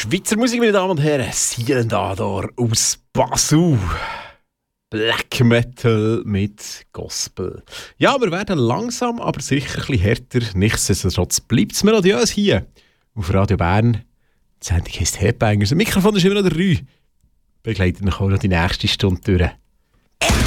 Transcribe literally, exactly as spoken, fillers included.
Schweizer Musik, meine Damen und Herren. Silent Ador aus Basel. Black Metal mit Gospel. Ja, wir werden langsam, aber sicher ein bisschen härter. Nichtsdestotrotz bleibt es melodiös hier auf Radio Bern. Die Sendung heisst Headbangers. Das Mikrofon ist immer noch der Rü. Begleitet mich auch noch die nächste Stunde durch.